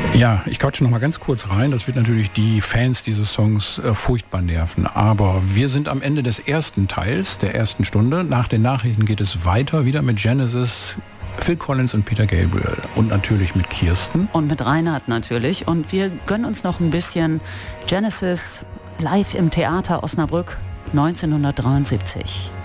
Ja, ich quatsche noch mal ganz kurz rein. Das wird natürlich die Fans dieses Songs furchtbar nerven. Aber wir sind am Ende des ersten Teils, der ersten Stunde. Nach den Nachrichten geht es weiter, wieder mit Genesis, Phil Collins und Peter Gabriel. Und natürlich mit Kirsten. Und mit Reinhard natürlich. Und wir gönnen uns noch ein bisschen Genesis live im Theater Osnabrück 1973.